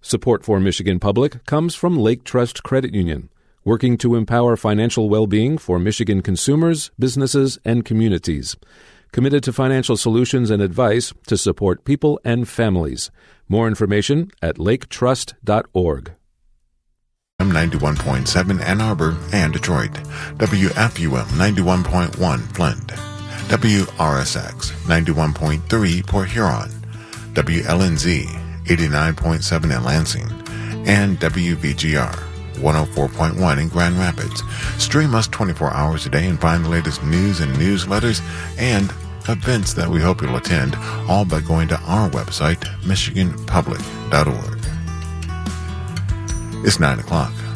Support for Michigan Public comes from Lake Trust Credit Union, working to empower financial well-being for Michigan consumers, businesses, and communities. Committed to financial solutions and advice to support people and families. More information at laketrust.org. 91.7 Ann Arbor and Detroit, WFUM 91.1 Flint, WRSX 91.3 Port Huron, WLNZ 89.7 in Lansing, and WVGR 104.1 in Grand Rapids. Stream us 24 hours a day and find the latest news and newsletters and events that we hope you'll attend, all by going to our website, michiganpublic.org. It's 9 o'clock.